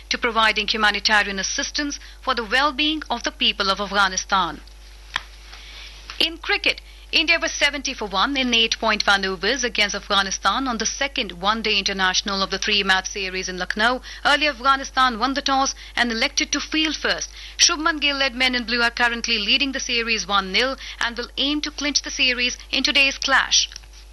to providing humanitarian assistance for the well-being of the people of Afghanistan. In cricket, India was 70 for 1 in 8-point overs against Afghanistan on the second one-day international of the three-match series in Lucknow. Earlier, Afghanistan won the toss and elected to field first. Shubman Gill-led men in blue are currently leading the series 1-0 and will aim to clinch the series in today's clash.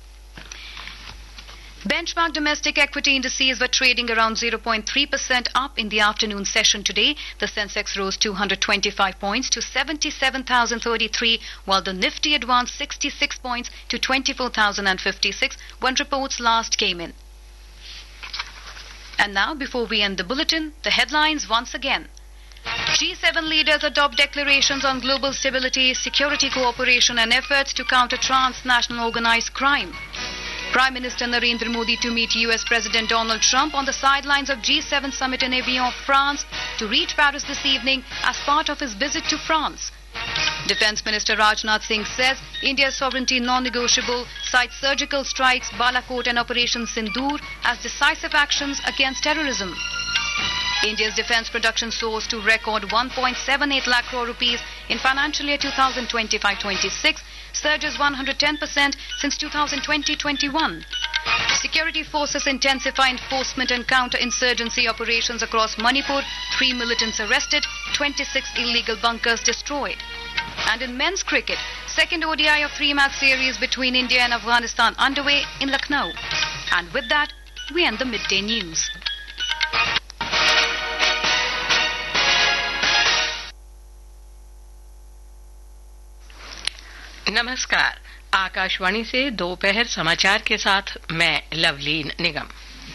Benchmark domestic equity indices were trading around 0.3% up in the afternoon session today. The Sensex rose 225 points to 77,033, while the Nifty advanced 66 points to 24,056 when reports last came in. And now, before we end the bulletin, the headlines once again. G7 leaders adopt declarations on global stability, security cooperation and efforts to counter transnational organized crime. Prime Minister Narendra Modi to meet US President Donald Trump on the sidelines of G7 summit in Evian, France, to reach Paris this evening as part of his visit to France. Defence Minister Rajnath Singh says India's sovereignty non-negotiable, cites surgical strikes, Balakot and Operation Sindoor as decisive actions against terrorism. India's defence production soars to record 1.78 lakh crore rupees in financial year 2025-26, surges 110% since 2020-21. Security forces intensify enforcement and counter-insurgency operations across Manipur, 3 militants arrested, 26 illegal bunkers destroyed. And in men's cricket, second ODI of three-match series between India and Afghanistan underway in Lucknow. And with that, we end the midday news. नमस्कार, आकाशवाणी से दोपहर समाचार के साथ मैं लवलीन निगम।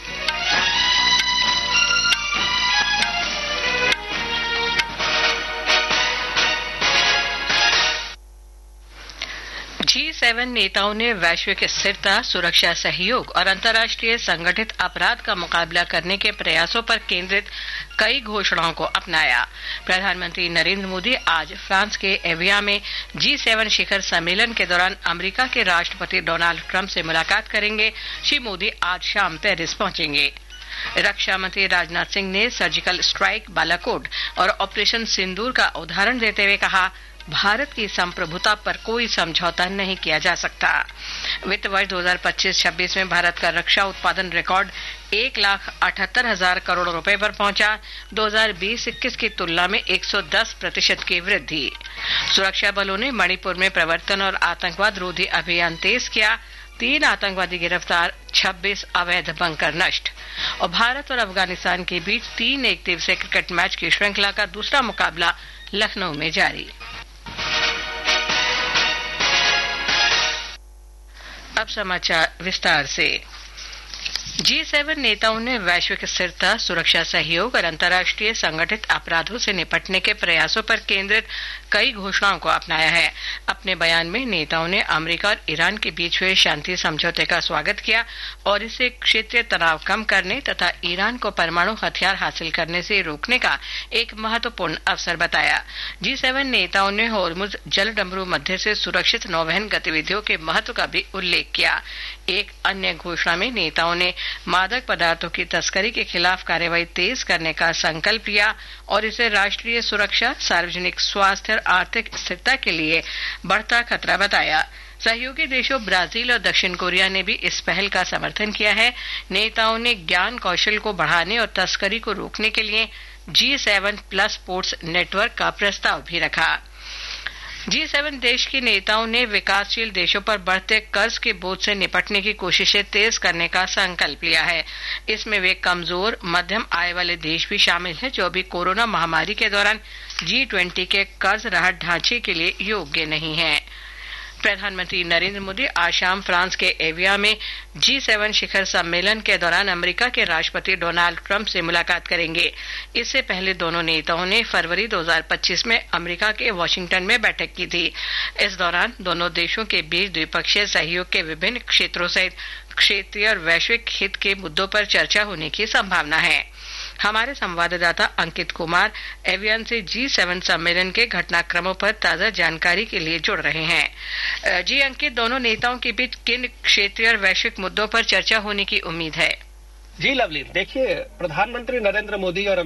G7 नेताओं ने वैश्विक स्थिरता, सुरक्षा सहयोग और अंतर्राष्ट्रीय संगठित अपराध का मुकाबला करने के प्रयासों पर केंद्रित कई घोषणाओं को अपनाया। प्रधानमंत्री नरेंद्र मोदी आज फ्रांस के एविया में G7 शिखर सम्मेलन के दौरान अमेरिका के राष्ट्रपति डोनाल्ड ट्रंप से मुलाकात करेंगे। श्री मोदी आज शाम पेरिस पहुंचेंगे। रक्षा मंत्री राजनाथ सिंह ने सर्जिकल स्ट्राइक, बालाकोट और ऑपरेशन सिंदूर का उदाहरण देते हुए कहा, भारत की संप्रभुता पर कोई समझौता नहीं किया जा सकता। वित्त वर्ष 2025-26 में भारत का रक्षा उत्पादन रिकॉर्ड 1,78,000 करोड़ रुपए पर पहुंचा। 2020-21 की तुलना में 110% की वृद्धि। सुरक्षा बलों ने मणिपुर में प्रवर्तन और आतंकवाद रोधी अभियान तेज किया। 3 आतंकवादी गिरफ्तार, 26 अवैध बंकर नष्ट। और भारत और अफगानिस्तान के बीच 3 एकदिवसीय क्रिकेट मैच की श्रृंखला का दूसरा मुकाबला लखनऊ में जारी। अब समाचार विस्तार से। G7 नेताओं ने वैश्विक स्थिरता, सुरक्षा सहयोग और अंतर्राष्ट्रीय संगठित अपराधों से निपटने के प्रयासों पर केंद्रित कई घोषणाओं को अपनाया है। अपने बयान में नेताओं ने अमेरिका और ईरान के बीच हुए शांति समझौते का स्वागत किया और इसे क्षेत्रीय तनाव कम करने तथा ईरान को परमाणु हथियार हासिल करने से रोकने का एक महत्वपूर्ण अवसर बताया। G7 नेताओं ने होर्मुज जलडमरू मध्य से सुरक्षित नौवहन गतिविधियों के महत्व का भी उल्लेख किया। एक अन्य घोषणा में नेताओं ने मादक पदार्थों की तस्करी के खिलाफ कार्रवाई तेज करने का संकल्प लिया और इसे राष्ट्रीय सुरक्षा, सार्वजनिक स्वास्थ्य और आर्थिक स्थिरता के लिए बढ़ता खतरा बताया। सहयोगी देशों ब्राजील और दक्षिण कोरिया ने भी इस पहल का समर्थन किया है। नेताओं ने ज्ञान कौशल को बढ़ाने और तस्करी को रोकने के लिए G7 प्लस स्पोर्ट्स नेटवर्क का प्रस्ताव भी रखा। G7 देश के नेताओं ने विकासशील देशों पर बढ़ते कर्ज के बोझ से निपटने की कोशिशें तेज करने का संकल्प लिया है। इसमें वे कमजोर, मध्यम आय वाले देश भी शामिल हैं जो अभी कोरोना महामारी के दौरान G20 के कर्ज राहत ढांचे के लिए योग्य नहीं हैं। प्रधानमंत्री नरेंद्र मोदी आज शाम फ्रांस के एविया में G7 शिखर सम्मेलन के दौरान अमेरिका के राष्ट्रपति डोनाल्ड ट्रंप से मुलाकात करेंगे। इससे पहले दोनों नेताओं ने फरवरी 2025 में अमेरिका के वाशिंगटन में बैठक की थी। इस दौरान दोनों देशों के बीच द्विपक्षीय सहयोग के विभिन्न क्षेत्रों सहित क्षेत्रीय और वैश्विक हित के मुद्दों पर चर्चा होने की संभावना है। हमारे संवाददाता अंकित कुमार एवियन से G7 सम्मेलन के घटनाक्रमों पर ताजा जानकारी के लिए जुड़ रहे हैं। जी अंकित, दोनों नेताओं के बीच किन क्षेत्रीय और वैश्विक मुद्दों पर चर्चा होने की उम्मीद है? जी लवली, देखिए, प्रधानमंत्री नरेंद्र मोदी और